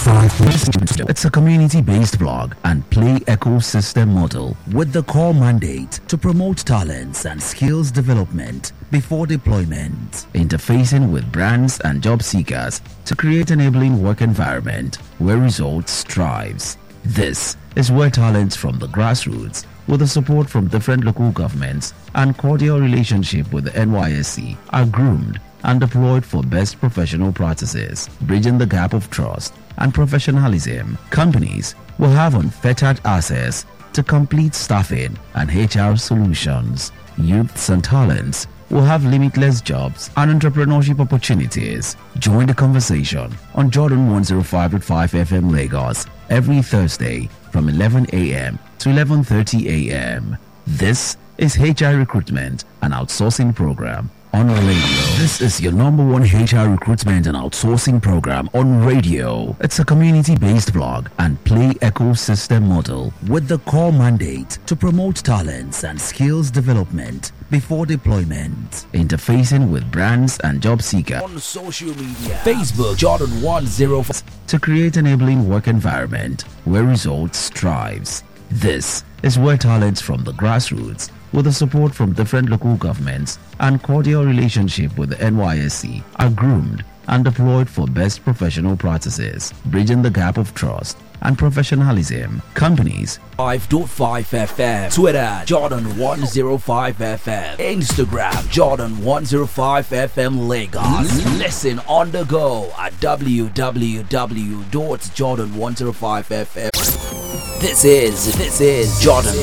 105. It's a community-based blog and play ecosystem model with the core mandate to promote talents and skills development before deployment, interfacing with brands and job seekers to create enabling work environment where results thrives. This is where talents from the grassroots, with the support from different local governments and cordial relationship with the NYSC, are groomed and deployed for best professional practices, bridging the gap of trust and professionalism. Companies will have unfettered access to complete staffing and HR solutions. Youths and talents will have limitless jobs and entrepreneurship opportunities. Join the conversation on Jordan 105.5 FM Lagos every Thursday from 11 a.m. to 11:30 a.m. This is HR Recruitment and Outsourcing Program on radio. This is your number one HR recruitment and outsourcing program on radio. It's a community-based blog and play ecosystem model with the core mandate to promote talents and skills development before deployment, interfacing with brands and job seekers on social media. Facebook Jordan 105 to create enabling work environment where results thrives. This is where talents from the grassroots, with the support from different local governments and cordial relationship with the NYSC, are groomed and deployed for best professional practices, bridging the gap of trust and professionalism. Companies 5.5 FM, Twitter Jordan 105 FM, Instagram Jordan 105 FM Lagos. Listen on the go at www.jordan105fm. This is Jordan